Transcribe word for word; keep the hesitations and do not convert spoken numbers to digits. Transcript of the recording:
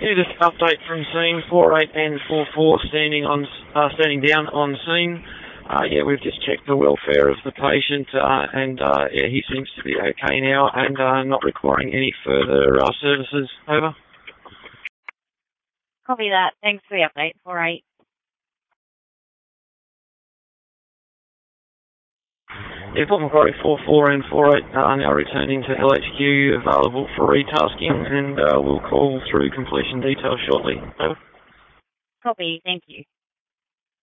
Yeah, just an update from scene. four eight and four four standing on, uh, standing down on scene. Uh, yeah, we've just checked the welfare of the patient, uh, and uh, yeah, he seems to be okay now and uh, not requiring any further uh, services. Over. Copy that. Thanks for the update. four eight. Yeah, Port Macquarie four four and four eight are now returning to L H Q, available for retasking, and uh, we'll call through completion details shortly. Over. Copy. Thank you.